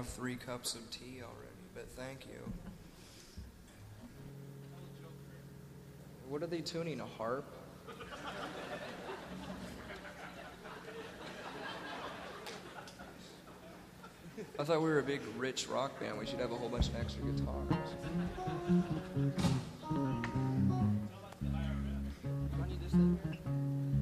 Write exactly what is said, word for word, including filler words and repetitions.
have three cups of tea already, but thank you. What are they tuning, a harp? I thought we were a big, rich rock band. We should have a whole bunch of extra guitars. Do I need this thing here?